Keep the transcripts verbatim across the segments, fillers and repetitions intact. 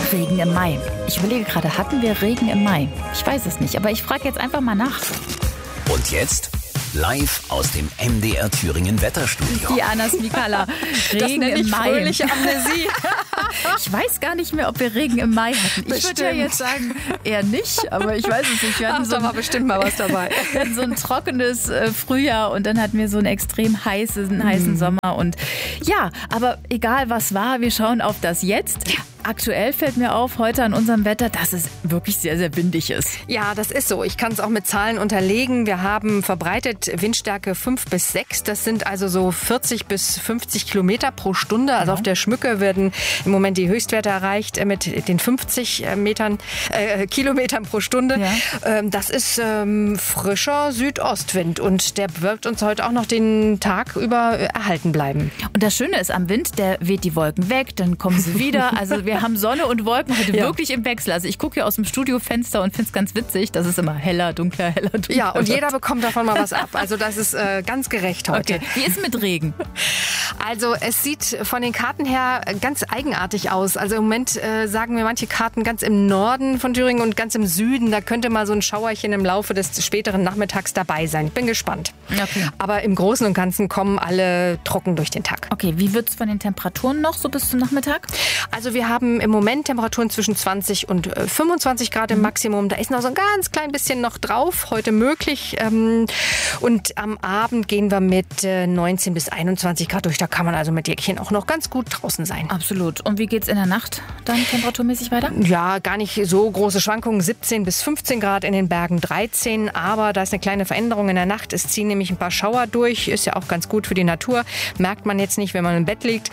Regen im Mai. Ich überlege gerade, hatten wir Regen im Mai? Ich weiß es nicht, aber ich frage jetzt einfach mal nach. Und jetzt live aus dem M D R Thüringen Wetterstudio. Diana Smikala. Regen das im Mai. Fröhliche Amnesie. Ich weiß gar nicht mehr, ob wir Regen im Mai hatten. Ich würde ja jetzt sagen, eher nicht, aber ich weiß es nicht. Wir hatten Ach, so da war bestimmt mal was dabei. Wir hatten so ein trockenes äh, Frühjahr und dann hatten wir so einen extrem heißen, heißen mm. Sommer. Und ja, aber egal was war, wir schauen auf das Jetzt. Aktuell fällt mir auf, heute an unserem Wetter, dass es wirklich sehr, sehr windig ist. Ja, das ist so. Ich kann es auch mit Zahlen unterlegen. Wir haben verbreitet Windstärke fünf bis sechs. Das sind also so vierzig bis fünfzig Kilometer pro Stunde. Also ja. Auf der Schmücke werden im Moment die Höchstwerte erreicht mit den fünfzig Metern, äh, Kilometern pro Stunde. Ja. Ähm, das ist ähm, frischer Südostwind und der wird uns heute auch noch den Tag über erhalten bleiben. Und das Schöne ist am Wind, der weht die Wolken weg, dann kommen sie wieder. Also wir haben Sonne und Wolken heute ja. wirklich im Wechsel. Also ich gucke hier aus dem Studiofenster und finde es ganz witzig, dass es immer heller, dunkler, heller, dunkler. Ja, und jeder bekommt davon mal was ab. Also das ist äh, ganz gerecht heute. Okay. Wie ist es mit Regen? Also es sieht von den Karten her ganz eigenartig aus. Also im Moment äh, sagen mir manche Karten ganz im Norden von Thüringen und ganz im Süden. Da könnte mal so ein Schauerchen im Laufe des späteren Nachmittags dabei sein. Ich bin gespannt. Okay. Aber im Großen und Ganzen kommen alle trocken durch den Tag. Okay, wie wird es von den Temperaturen noch so bis zum Nachmittag? Also wir haben im Moment Temperaturen zwischen zwanzig und fünfundzwanzig Grad im Maximum. Da ist noch so ein ganz klein bisschen noch drauf, heute möglich. Und am Abend gehen wir mit neunzehn bis einundzwanzig Grad durch. Da kann man also mit Jäckchen auch noch ganz gut draußen sein. Absolut. Und wie geht's in der Nacht dann temperaturmäßig weiter? Ja, gar nicht so große Schwankungen. siebzehn bis fünfzehn Grad, in den Bergen dreizehn. Aber da ist eine kleine Veränderung in der Nacht. Es ziehen nämlich ein paar Schauer durch. Ist ja auch ganz gut für die Natur. Merkt man jetzt nicht, wenn man im Bett liegt.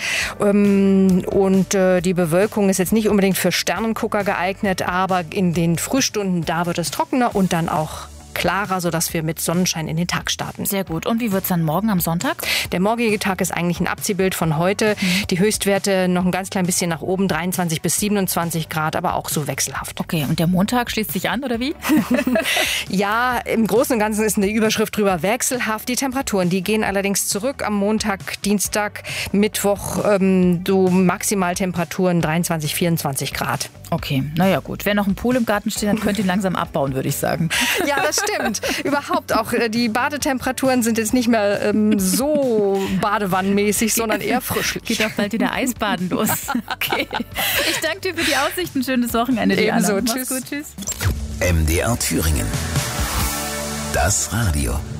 Und die Bewölkung ist jetzt nicht unbedingt für Sternengucker geeignet, aber in den Frühstunden, da wird es trockener und dann auch klarer, sodass wir mit Sonnenschein in den Tag starten. Sehr gut. Und wie wird es dann morgen am Sonntag? Der morgige Tag ist eigentlich ein Abziehbild von heute. Mhm. Die Höchstwerte noch ein ganz klein bisschen nach oben, dreiundzwanzig bis siebenundzwanzig Grad, aber auch so wechselhaft. Okay, und der Montag schließt sich an, oder wie? Ja, im Großen und Ganzen ist eine Überschrift drüber wechselhaft. Die Temperaturen, die gehen allerdings zurück am Montag, Dienstag, Mittwoch, ähm, so Maximaltemperaturen dreiundzwanzig, vierundzwanzig Grad. Okay, naja gut. Wer noch einen Pool im Garten stehen hat, könnte ihn langsam abbauen, würde ich sagen. Ja, das stimmt. Überhaupt auch die Badetemperaturen sind jetzt nicht mehr ähm, so badewannenmäßig, sondern eher frisch. Geht auch bald wieder Eisbaden los. Okay. Ich danke dir für die Aussicht. Ein schönes Wochenende, Diana. Ebenso. Tschüss. Mach's gut, tschüss. M D R Thüringen. Das Radio.